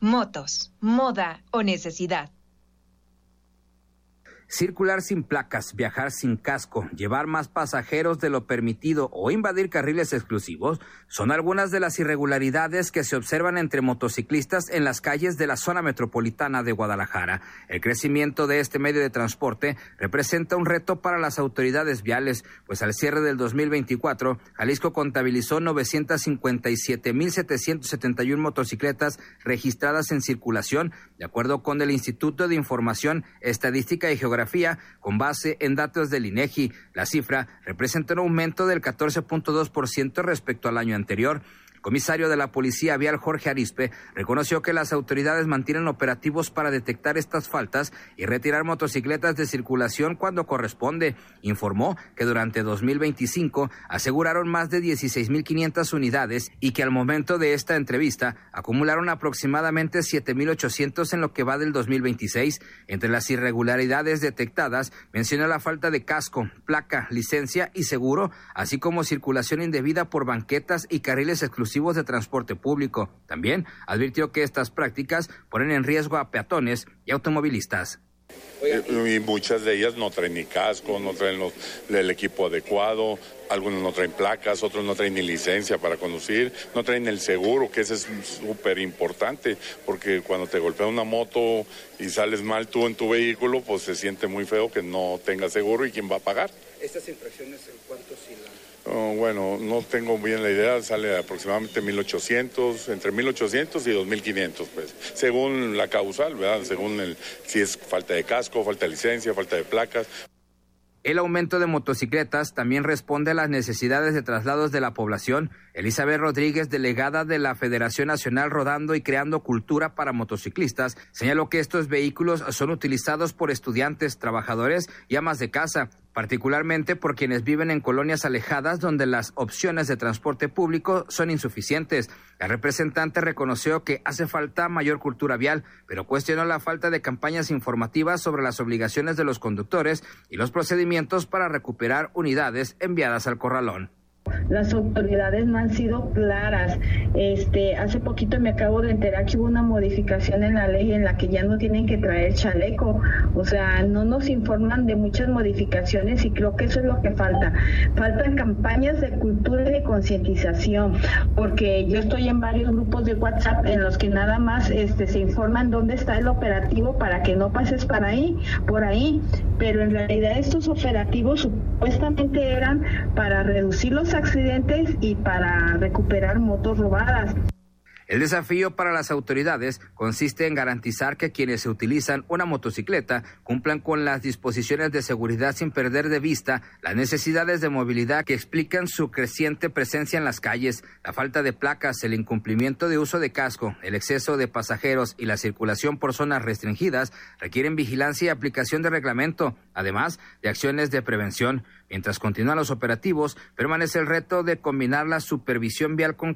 motos, moda o necesidad. Circular sin placas, viajar sin casco, llevar más pasajeros de lo permitido o invadir carriles exclusivos son algunas de las irregularidades que se observan entre motociclistas en las calles de la zona metropolitana de Guadalajara. El crecimiento de este medio de transporte representa un reto para las autoridades viales, pues al cierre del 2024, Jalisco contabilizó 957,771 motocicletas registradas en circulación, de acuerdo con el Instituto de Información, Estadística y Geografía, con base en datos del INEGI. La cifra representa un aumento del 14.2% respecto al año anterior. El comisario de la Policía Vial, Jorge Arispe, reconoció que las autoridades mantienen operativos para detectar estas faltas y retirar motocicletas de circulación cuando corresponde. Informó que durante 2025 aseguraron más de 16,500 unidades y que al momento de esta entrevista acumularon aproximadamente 7,800 en lo que va del 2026. Entre las irregularidades detectadas, mencionó la falta de casco, placa, licencia y seguro, así como circulación indebida por banquetas y carriles exclusivos de transporte público. También advirtió que estas prácticas ponen en riesgo a peatones y automovilistas. Y muchas de ellas no traen ni casco, no traen el equipo adecuado, algunos no traen placas, otros no traen ni licencia para conducir, no traen el seguro, que ese es súper importante, porque cuando te golpea una moto y sales mal tú en tu vehículo, pues se siente muy feo que no tengas seguro y quién va a pagar. ¿Estas infracciones en cuánto oscilan? Bueno, no tengo bien la idea, sale aproximadamente 1,800, entre 1,800 y 2,500, pues, según la causal, ¿verdad? Según si es falta de casco, falta de licencia, falta de placas. El aumento de motocicletas también responde a las necesidades de traslados de la población. Elizabeth Rodríguez, delegada de la Federación Nacional Rodando y Creando Cultura para Motociclistas, señaló que estos vehículos son utilizados por estudiantes, trabajadores y amas de casa, particularmente por quienes viven en colonias alejadas donde las opciones de transporte público son insuficientes. La representante reconoció que hace falta mayor cultura vial, pero cuestionó la falta de campañas informativas sobre las obligaciones de los conductores y los procedimientos para recuperar unidades enviadas al corralón. Las autoridades no han sido claras. Hace poquito me acabo de enterar que hubo una modificación en la ley en la que ya no tienen que traer chaleco. O sea, no nos informan de muchas modificaciones y creo que eso es lo que falta. Faltan campañas de cultura y de concientización, porque yo estoy en varios grupos de WhatsApp en los que nada más se informan dónde está el operativo para que no pases por ahí, pero en realidad estos operativos supuestamente eran para reducir los accidentes y para recuperar motos robadas. El desafío para las autoridades consiste en garantizar que quienes utilizan una motocicleta cumplan con las disposiciones de seguridad sin perder de vista las necesidades de movilidad que explican su creciente presencia en las calles. La falta de placas, el incumplimiento de uso de casco, el exceso de pasajeros y la circulación por zonas restringidas requieren vigilancia y aplicación de reglamento, además de acciones de prevención. Mientras continúan los operativos, permanece el reto de combinar la supervisión vial con